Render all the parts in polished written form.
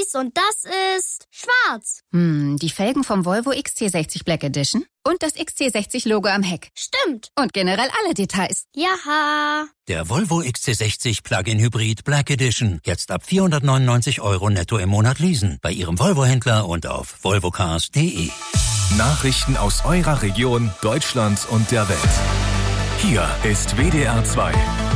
weiß und das ist schwarz. Die Felgen vom Volvo XC60 Black Edition und das XC60-Logo am Heck. Stimmt. Und generell alle Details. Jaha. Der Volvo XC60 Plug-in Hybrid Black Edition. Jetzt ab 499 € netto im Monat leasen. Bei Ihrem Volvo-Händler und auf volvocars.de. Nachrichten aus eurer Region, Deutschland und der Welt. Hier ist WDR 2.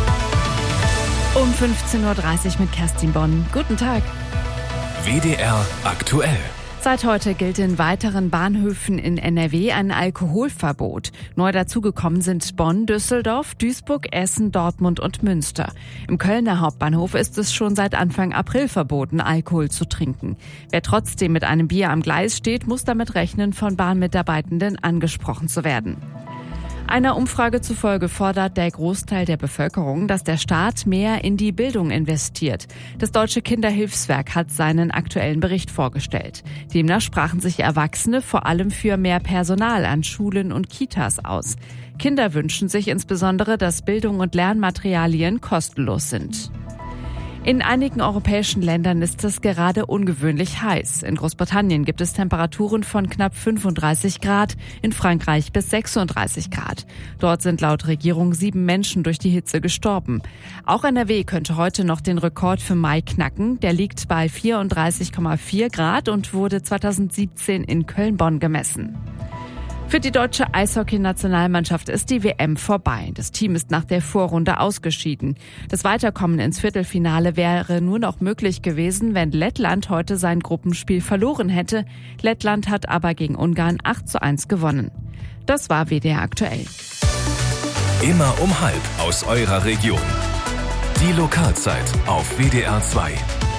Um 15:30 Uhr mit Kerstin Bonn. Guten Tag. WDR aktuell. Seit heute gilt in weiteren Bahnhöfen in NRW ein Alkoholverbot. Neu dazugekommen sind Bonn, Düsseldorf, Duisburg, Essen, Dortmund und Münster. Im Kölner Hauptbahnhof ist es schon seit Anfang April verboten, Alkohol zu trinken. Wer trotzdem mit einem Bier am Gleis steht, muss damit rechnen, von Bahnmitarbeitenden angesprochen zu werden. Einer Umfrage zufolge fordert der Großteil der Bevölkerung, dass der Staat mehr in die Bildung investiert. Das Deutsche Kinderhilfswerk hat seinen aktuellen Bericht vorgestellt. Demnach sprachen sich Erwachsene vor allem für mehr Personal an Schulen und Kitas aus. Kinder wünschen sich insbesondere, dass Bildung und Lernmaterialien kostenlos sind. In einigen europäischen Ländern ist es gerade ungewöhnlich heiß. In Großbritannien gibt es Temperaturen von knapp 35 Grad, in Frankreich bis 36 Grad. Dort sind laut Regierung 7 Menschen durch die Hitze gestorben. Auch NRW könnte heute noch den Rekord für Mai knacken. Der liegt bei 34,4 Grad und wurde 2017 in Köln-Bonn gemessen. Für die deutsche Eishockey-Nationalmannschaft ist die WM vorbei. Das Team ist nach der Vorrunde ausgeschieden. Das Weiterkommen ins Viertelfinale wäre nur noch möglich gewesen, wenn Lettland heute sein Gruppenspiel verloren hätte. Lettland hat aber gegen Ungarn 8:1 gewonnen. Das war WDR aktuell. Immer um 12:30 aus eurer Region. Die Lokalzeit auf WDR 2.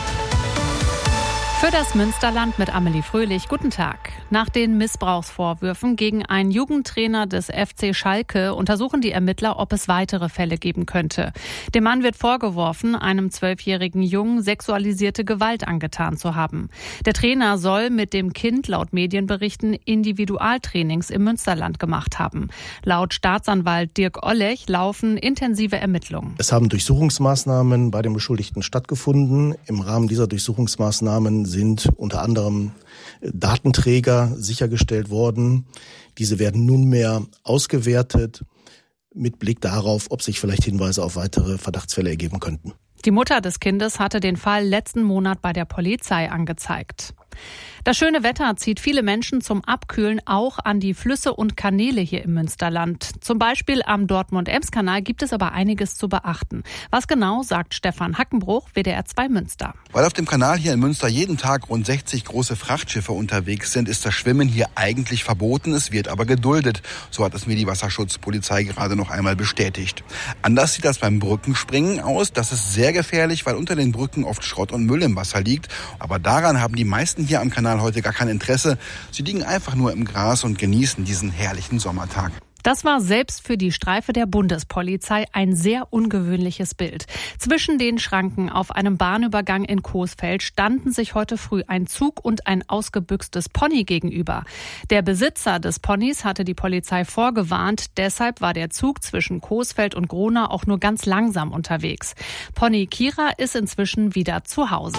Für das Münsterland mit Amelie Fröhlich. Guten Tag. Nach den Missbrauchsvorwürfen gegen einen Jugendtrainer des FC Schalke untersuchen die Ermittler, ob es weitere Fälle geben könnte. Dem Mann wird vorgeworfen, einem 12-jährigen Jungen sexualisierte Gewalt angetan zu haben. Der Trainer soll mit dem Kind laut Medienberichten Individualtrainings im Münsterland gemacht haben. Laut Staatsanwalt Dirk Ollech laufen intensive Ermittlungen. Es haben Durchsuchungsmaßnahmen bei den Beschuldigten stattgefunden. Im Rahmen dieser Durchsuchungsmaßnahmen sind unter anderem Datenträger sichergestellt worden. Diese werden nunmehr ausgewertet mit Blick darauf, ob sich vielleicht Hinweise auf weitere Verdachtsfälle ergeben könnten. Die Mutter des Kindes hatte den Fall letzten Monat bei der Polizei angezeigt. Das schöne Wetter zieht viele Menschen zum Abkühlen auch an die Flüsse und Kanäle hier im Münsterland. Zum Beispiel am Dortmund-Ems-Kanal gibt es aber einiges zu beachten. Was genau, sagt Stefan Hackenbruch, WDR 2 Münster. Weil auf dem Kanal hier in Münster jeden Tag rund 60 große Frachtschiffe unterwegs sind, ist das Schwimmen hier eigentlich verboten. Es wird aber geduldet. So hat es mir die Wasserschutzpolizei gerade noch einmal bestätigt. Anders sieht das beim Brückenspringen aus. Das ist sehr gefährlich, weil unter den Brücken oft Schrott und Müll im Wasser liegt. Aber daran haben die meisten hier am Kanal heute gar kein Interesse. Sie liegen einfach nur im Gras und genießen diesen herrlichen Sommertag. Das war selbst für die Streife der Bundespolizei ein sehr ungewöhnliches Bild. Zwischen den Schranken auf einem Bahnübergang in Coesfeld standen sich heute früh ein Zug und ein ausgebüxtes Pony gegenüber. Der Besitzer des Ponys hatte die Polizei vorgewarnt, deshalb war der Zug zwischen Coesfeld und Gronau auch nur ganz langsam unterwegs. Pony Kira ist inzwischen wieder zu Hause.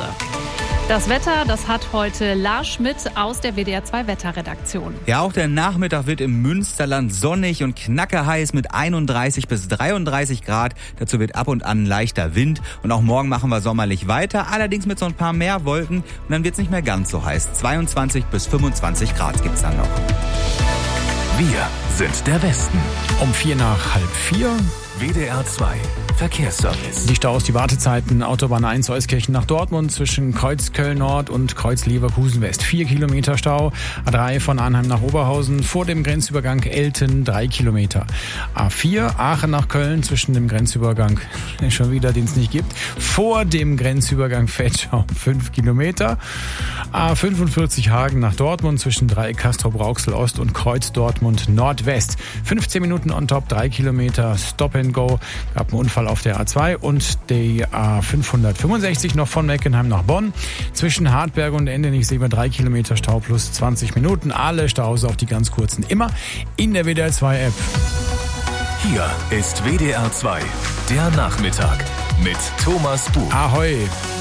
Das Wetter, das hat heute Lars Schmidt aus der WDR 2 Wetterredaktion. Ja, auch der Nachmittag wird im Münsterland sonnig und knackeheiß mit 31 bis 33 Grad. Dazu wird ab und an leichter Wind. Und auch morgen machen wir sommerlich weiter, allerdings mit so ein paar mehr Wolken. Und dann wird es nicht mehr ganz so heiß. 22 bis 25 Grad gibt's dann noch. Wir sind der Westen. Um 4:03. WDR 2 Verkehrsservice. Die Staus, die Wartezeiten, Autobahn 1 Euskirchen nach Dortmund zwischen Kreuz Köln Nord und Kreuz Leverkusen West. 4 Kilometer Stau. A3 von Arnheim nach Oberhausen vor dem Grenzübergang Elten 3 Kilometer. A4 Aachen nach Köln zwischen dem Grenzübergang, schon wieder, den es nicht gibt, vor dem Grenzübergang Vetschau 5 Kilometer. A45 Hagen nach Dortmund zwischen Dreieck Castrop-Rauxel Ost und Kreuz Dortmund Nordwest. 15 Minuten on top, 3 Kilometer Stop and Go. Gab einen Unfall auf der A2 und die A565 noch von Meckenheim nach Bonn. Zwischen Hartberg und Endenich sehen wir 3 Kilometer Stau plus 20 Minuten. Alle Staus, auch die ganz kurzen, immer in der WDR 2 App. Hier ist WDR 2, der Nachmittag mit Thomas Buch. Ahoi!